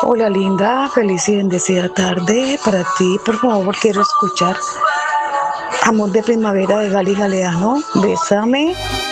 Hola linda, feliz y bendecida tarde para ti. Por favor, quiero escuchar Amor de Primavera de Gali Galeano. Bésame.